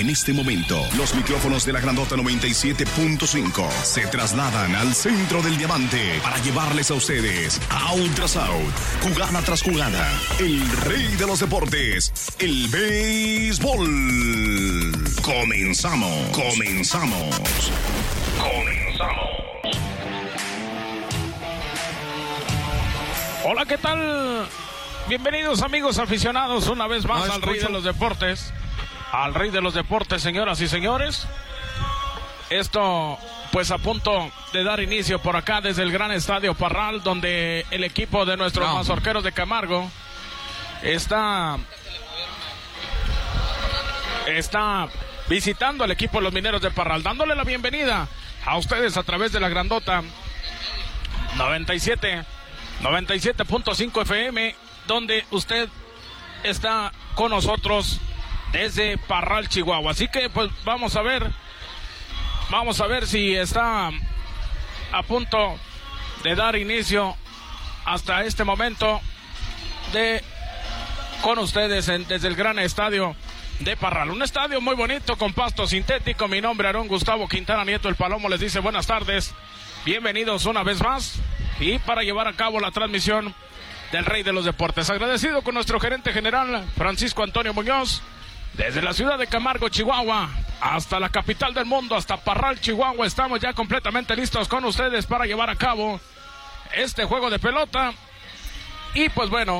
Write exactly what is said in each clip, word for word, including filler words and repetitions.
En este momento, los micrófonos de la Grandota noventa y siete punto cinco se trasladan al centro del diamante para llevarles a ustedes, out tras out, jugada tras jugada, el rey de los deportes, el béisbol. Comenzamos, comenzamos, comenzamos. Hola, ¿qué tal? Bienvenidos, amigos aficionados, una vez más no, al rey de los deportes. Al rey de los deportes, señoras y señores. Esto, pues, a punto de dar inicio por acá desde el gran estadio Parral, donde el equipo de nuestros no. mazorqueros de Camargo está está visitando al equipo de los mineros de Parral, dándole la bienvenida a ustedes a través de la Grandota noventa y siete punto cinco F M, donde usted está con nosotros desde Parral, Chihuahua. Así que pues vamos a ver, vamos a ver si está a punto de dar inicio hasta este momento de con ustedes en, desde el gran estadio de Parral. Un estadio muy bonito con pasto sintético. Mi nombre es Aarón Gustavo Quintana Nieto, el Palomo, les dice buenas tardes. Bienvenidos una vez más y para llevar a cabo la transmisión del Rey de los Deportes. Agradecido con nuestro gerente general Francisco Antonio Muñoz. Desde la ciudad de Camargo, Chihuahua, hasta la capital del mundo, hasta Parral, Chihuahua, estamos ya completamente listos con ustedes para llevar a cabo este juego de pelota. Y pues bueno,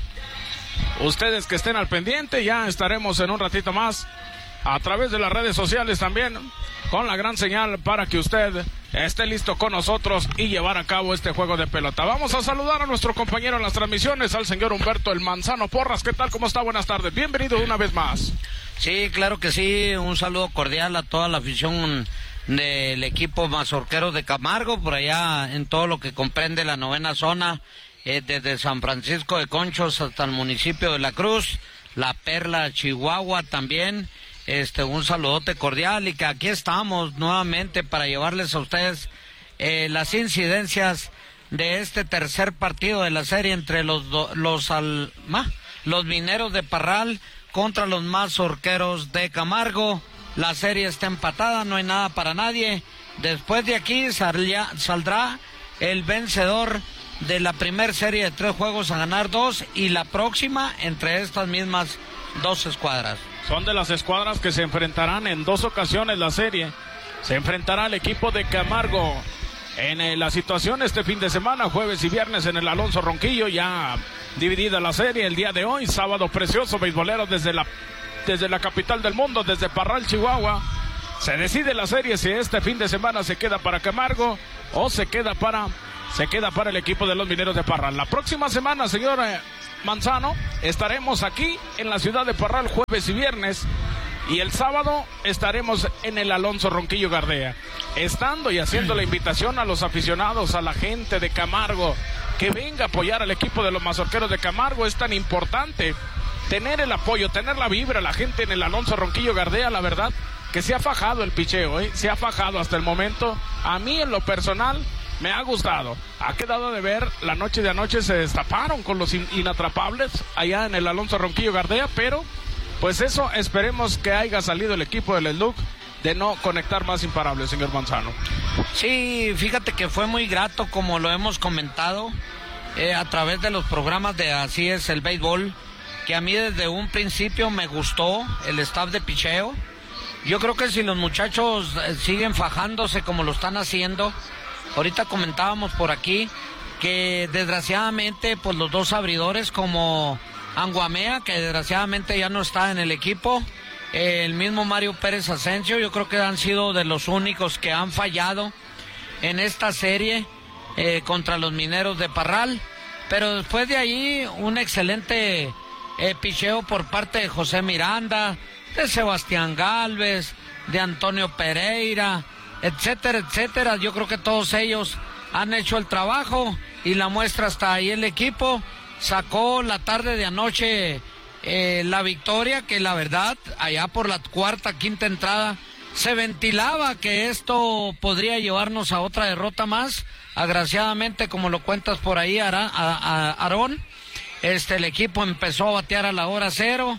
ustedes que estén al pendiente, ya estaremos en un ratito más a través de las redes sociales también, con la gran señal para que usted esté listo con nosotros y llevar a cabo este juego de pelota. Vamos a saludar a nuestro compañero en las transmisiones, al señor Humberto El Manzano Porras. ¿Qué tal? ¿Cómo está? Buenas tardes. Bienvenido una vez más. Sí, claro que sí. Un saludo cordial a toda la afición del equipo mazorquero de Camargo, por allá en todo lo que comprende la novena zona, eh, desde San Francisco de Conchos hasta el municipio de La Cruz, La Perla, Chihuahua también. Este, un saludote cordial y que aquí estamos nuevamente para llevarles a ustedes eh, las incidencias de este tercer partido de la serie entre los do, los al, ma, los mineros de Parral contra los mazorqueros de Camargo. La serie está empatada, no hay nada para nadie. Después de aquí salía, saldrá el vencedor de la primer serie de tres juegos a ganar dos, y la próxima entre estas mismas dos escuadras. Son de las escuadras que se enfrentarán en dos ocasiones la serie. Se enfrentará el equipo de Camargo en eh, la situación este fin de semana, jueves y viernes en el Alonso Ronquillo, ya dividida la serie el día de hoy, sábado precioso, beisboleros desde la, desde la capital del mundo, desde Parral, Chihuahua. Se decide la serie si este fin de semana se queda para Camargo o se queda para, se queda para el equipo de los mineros de Parral. La próxima semana, señor eh, Manzano, estaremos aquí en la ciudad de Parral jueves y viernes, y el sábado estaremos en el Alonso Ronquillo Gardea, estando y haciendo la invitación a los aficionados, a la gente de Camargo, que venga a apoyar al equipo de los mazorqueros de Camargo. Es tan importante tener el apoyo, tener la vibra, la gente en el Alonso Ronquillo Gardea. La verdad que se ha fajado el picheo, ¿eh? Se ha fajado hasta el momento. A mí en lo personal me ha gustado. Ha quedado de ver, la noche de anoche se destaparon con los in- inatrapables allá en el Alonso Ronquillo Gardea, pero pues eso, esperemos que haya salido el equipo del Esluc de no conectar más imparables, señor Manzano. Sí, fíjate que fue muy grato, como lo hemos comentado eh, a través de los programas de Así es el Béisbol, que a mí desde un principio me gustó el staff de picheo. Yo creo que si los muchachos eh, siguen fajándose como lo están haciendo. Ahorita comentábamos por aquí que desgraciadamente pues los dos abridores como Anguamea, que desgraciadamente ya no está en el equipo, eh, el mismo Mario Pérez Asensio, yo creo que han sido de los únicos que han fallado en esta serie eh, contra los mineros de Parral. Pero después de ahí un excelente eh, picheo por parte de José Miranda, de Sebastián Galvez, de Antonio Pereira, etcétera, etcétera. Yo creo que todos ellos han hecho el trabajo y la muestra está ahí. El equipo sacó la tarde de anoche eh, la victoria, que la verdad allá por la cuarta, quinta entrada se ventilaba que esto podría llevarnos a otra derrota más. Agraciadamente, como lo cuentas por ahí, Aarón, este, el equipo empezó a batear a la hora cero,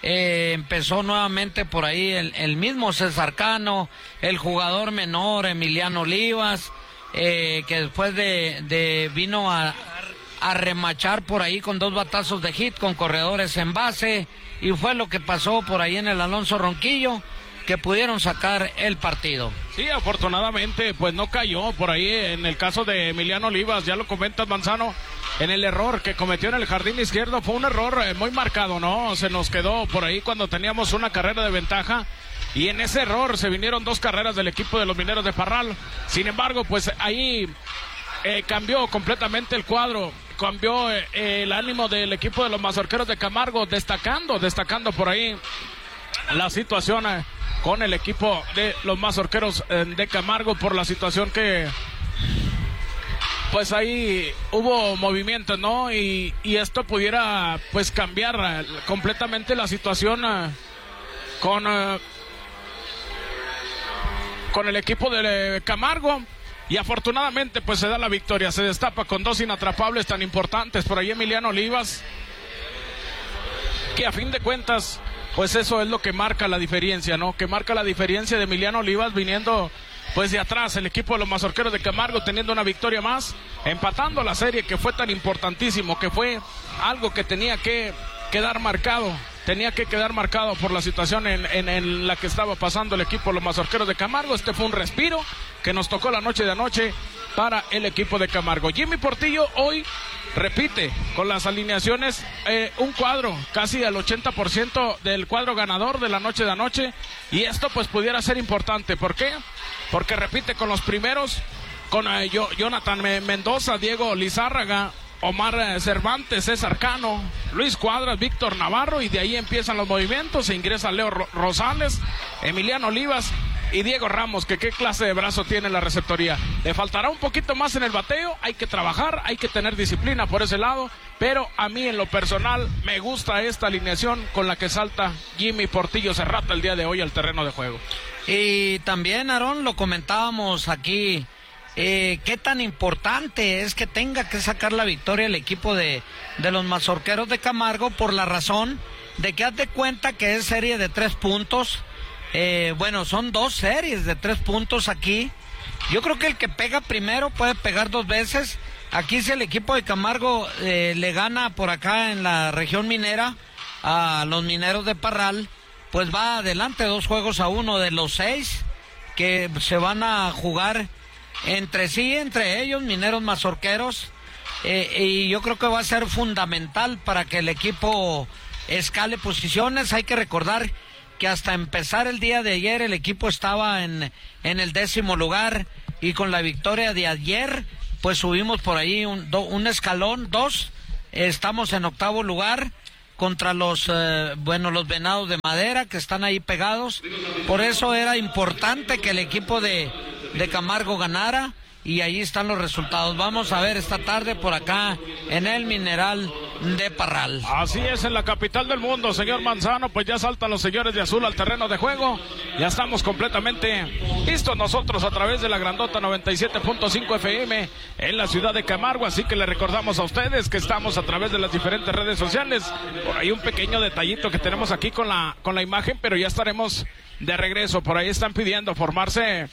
Eh, empezó nuevamente por ahí el, el mismo César Cano, el jugador menor Emiliano Olivas, eh, que después de, de vino a, a remachar por ahí con dos batazos de hit con corredores en base, y fue lo que pasó por ahí en el Alonso Ronquillo, que pudieron sacar el partido. Sí, afortunadamente pues no cayó por ahí en el caso de Emiliano Olivas, ya lo comentas, Manzano, en el error que cometió en el jardín izquierdo. Fue un error eh, muy marcado, ¿no? Se nos quedó por ahí cuando teníamos una carrera de ventaja, y en ese error se vinieron dos carreras del equipo de los Mineros de Parral. Sin embargo, pues ahí eh, cambió completamente el cuadro, cambió eh, el ánimo del equipo de los Mazorqueros de Camargo, destacando, destacando por ahí la situación eh, con el equipo de los Mazorqueros eh, de Camargo, por la situación que pues ahí hubo movimientos, ¿no? Y, y esto pudiera pues cambiar eh, completamente la situación eh, con eh, con el equipo de eh, Camargo. Y afortunadamente pues se da la victoria, se destapa con dos inatrapables tan importantes por ahí Emiliano Olivas, que a fin de cuentas pues eso es lo que marca la diferencia, ¿no? Que marca la diferencia de Emiliano Olivas viniendo pues de atrás, el equipo de los Mazorqueros de Camargo teniendo una victoria más, empatando la serie, que fue tan importantísimo, que fue algo que tenía que quedar marcado, tenía que quedar marcado por la situación en, en, en la que estaba pasando el equipo de los Mazorqueros de Camargo. Este fue un respiro que nos tocó la noche de anoche para el equipo de Camargo. Jimmy Portillo hoy repite con las alineaciones eh, un cuadro casi al ochenta por ciento del cuadro ganador de la noche de anoche, y esto pues pudiera ser importante. ¿Por qué? Porque repite con los primeros, con eh, yo, Jonathan Mendoza, Diego Lizárraga, Omar Cervantes, César Cano, Luis Cuadras, Víctor Navarro, y de ahí empiezan los movimientos. Se ingresa Leo Rosales, Emiliano Olivas y Diego Ramos, que qué clase de brazo tiene la receptoría. Le faltará un poquito más en el bateo, hay que trabajar, hay que tener disciplina por ese lado, pero a mí en lo personal me gusta esta alineación con la que salta Jimmy Portillo Serrata el día de hoy al terreno de juego. Y también, Aarón, lo comentábamos aquí, eh, qué tan importante es que tenga que sacar la victoria el equipo de, de los Mazorqueros de Camargo, por la razón de que haz de cuenta que es serie de tres puntos. Eh, bueno, son dos series de tres puntos aquí. Yo creo que el que pega primero puede pegar dos veces. Aquí si el equipo de Camargo eh, le gana por acá en la región minera a los Mineros de Parral, pues va adelante dos juegos a uno de los seis que se van a jugar entre sí, entre ellos, Mineros Mazorqueros. Eh, y yo creo que va a ser fundamental para que el equipo escale posiciones. Hay que recordar que hasta empezar el día de ayer el equipo estaba en, en el décimo lugar, y con la victoria de ayer pues subimos por ahí un, do, un escalón, dos, estamos en octavo lugar contra los, eh, bueno, los Venados de Madera, que están ahí pegados. Por eso era importante que el equipo de, de Camargo ganara, y ahí están los resultados. Vamos a ver esta tarde por acá en el Mineral de Parral. Así es, en la capital del mundo, señor Manzano, pues ya saltan los señores de azul al terreno de juego. Ya estamos completamente listos nosotros a través de la grandota noventa y siete punto cinco F M en la ciudad de Camargo, así que le recordamos a ustedes que estamos a través de las diferentes redes sociales. Por ahí un pequeño detallito que tenemos aquí con la, con la imagen, pero ya estaremos de regreso. Por ahí están pidiendo formarse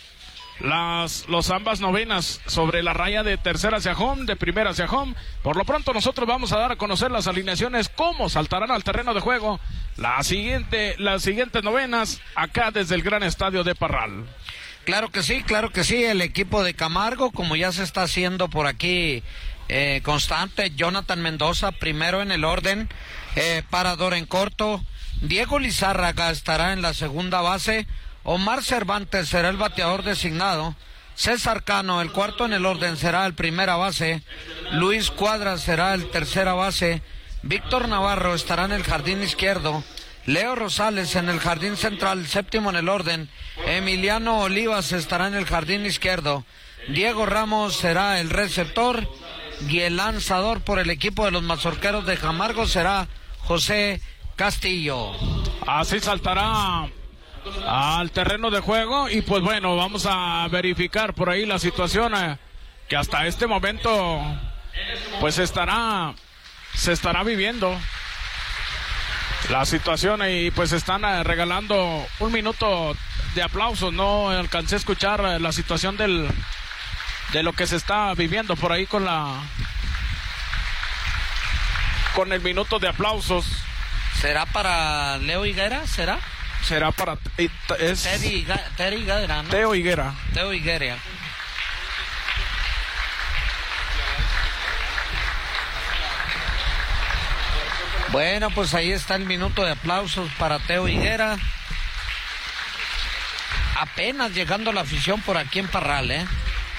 las los ambas novenas sobre la raya de tercera hacia home, de primera hacia home. Por lo pronto nosotros vamos a dar a conocer las alineaciones, cómo saltarán al terreno de juego la siguiente, las siguientes novenas acá desde el gran estadio de Parral. Claro que sí, claro que sí, el equipo de Camargo, como ya se está haciendo por aquí eh, constante, Jonathan Mendoza primero en el orden, eh, parador en corto, Diego Lizárraga estará en la segunda base, Omar Cervantes será el bateador designado, César Cano, el cuarto en el orden, será el primera base, Luis Cuadras será el tercera base, Víctor Navarro estará en el jardín izquierdo, Leo Rosales en el jardín central, séptimo en el orden, Emiliano Olivas estará en el jardín izquierdo, Diego Ramos será el receptor, y el lanzador por el equipo de los Mazorqueros de Camargo será José Castillo. Así saltará al terreno de juego, y pues bueno, vamos a verificar por ahí la situación eh, que hasta este momento pues estará se estará viviendo. la situación y pues están eh, regalando un minuto de aplausos. No alcancé a escuchar eh, la situación del de lo que se está viviendo por ahí con la con el minuto de aplausos. ¿Será para Leo Higuera? ¿Será? Será para es Teddy, Teddy Higuera, ¿no? Teo Higuera. Teo Higuera. Bueno, pues ahí está el minuto de aplausos para Teo Higuera. Apenas llegando la afición por aquí en Parral, ¿eh?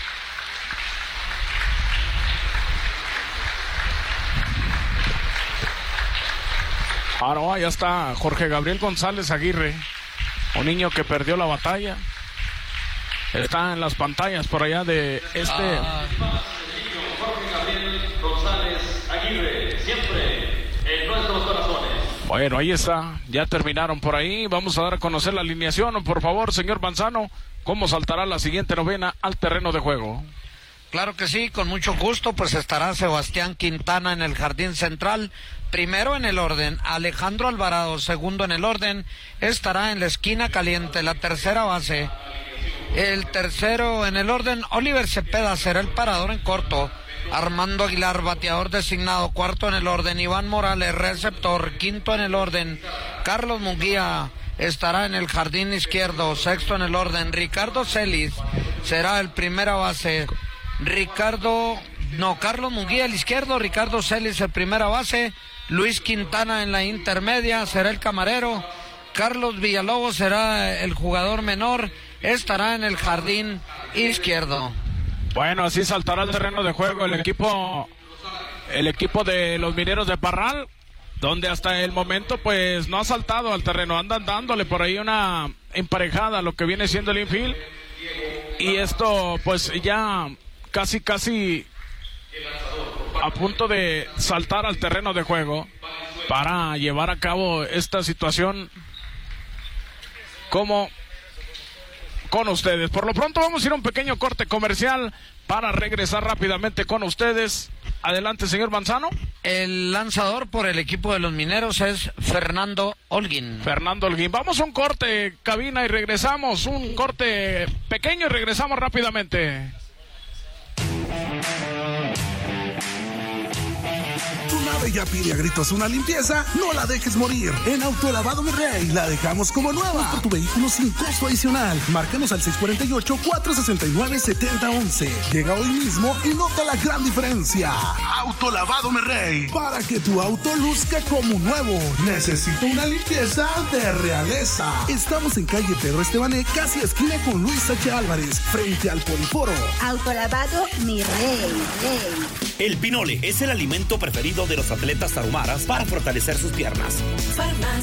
Ah, no, allá está Jorge Gabriel González Aguirre, un niño que perdió la batalla. Está en las pantallas por allá de este. Ah. Jorge Gabriel González Aguirre, siempre en nuestros corazones. Bueno, ahí está, ya terminaron por ahí. Vamos a dar a conocer la alineación, por favor, señor Manzano. ¿Cómo saltará la siguiente novena al terreno de juego? Claro que sí, con mucho gusto, pues estará Sebastián Quintana en el jardín central, primero en el orden, Alejandro Alvarado, segundo en el orden, estará en la esquina caliente, la tercera base, el tercero en el orden, Oliver Cepeda será el parador en corto, Armando Aguilar, bateador designado, cuarto en el orden, Iván Morales, receptor, quinto en el orden, Carlos Munguía estará en el jardín izquierdo, sexto en el orden, Ricardo Celis será el primera base, Ricardo, no, Carlos Munguía el izquierdo, Ricardo Celis el primera base, Luis Quintana en la intermedia será el camarero, Carlos Villalobos será el jugador menor, estará en el jardín izquierdo. Bueno, así saltará al terreno de juego el equipo, el equipo de los Mineros de Parral, donde hasta el momento pues no ha saltado al terreno, andan dándole por ahí una emparejada a lo que viene siendo el infield, y esto pues ya casi casi a punto de saltar al terreno de juego para llevar a cabo esta situación como con ustedes. Por lo pronto vamos a ir a un pequeño corte comercial para regresar rápidamente con ustedes. Adelante, señor Manzano. El lanzador por el equipo de los Mineros es Fernando Holguín. Fernando Holguín. Vamos a un corte, cabina, y regresamos. Un corte pequeño y regresamos rápidamente. Tu nave ya pide a gritos una limpieza, no la dejes morir. En Autolavado Mi Rey la dejamos como nueva. Por tu vehículo sin costo adicional. Márcanos al seis cuatro ocho, cuatro seis nueve, siete cero uno uno. Llega hoy mismo y nota la gran diferencia. Autolavado Mi Rey, para que tu auto luzca como nuevo. Necesito una limpieza de realeza. Estamos en calle Pedro Estebané, casi esquina con Luis H. Álvarez, frente al Poliforo. Autolavado Mi Rey, Rey. El pinole es el alimento preferido de los atletas tarumaras para fortalecer sus piernas.